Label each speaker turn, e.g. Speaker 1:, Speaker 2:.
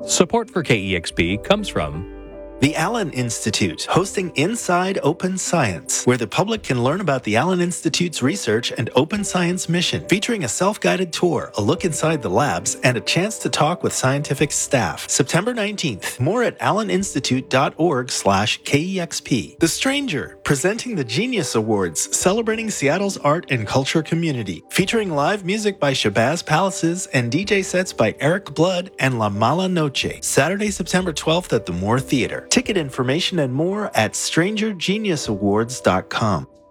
Speaker 1: Support for KEXP comes from
Speaker 2: the Allen Institute, hosting Inside Open Science, where the public can learn about the Allen Institute's research and open science mission, featuring a self-guided tour, a look inside the labs, and a chance to talk with scientific staff. September 19th. More at alleninstitute.org/KEXP. The Stranger, presenting the Genius Awards, celebrating Seattle's art and culture community, featuring live music by Shabazz Palaces and DJ sets by Eric Blood and La Mala Noche. Saturday, September 12th at the Moore Theater. Ticket information and more at strangergeniusawards.com.